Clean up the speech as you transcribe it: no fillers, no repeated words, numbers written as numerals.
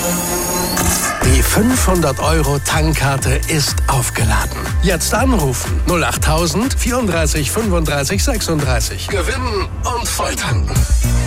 Die 500-Euro-Tankkarte ist aufgeladen. Jetzt anrufen 08000 34 35 36. Gewinnen und volltanken.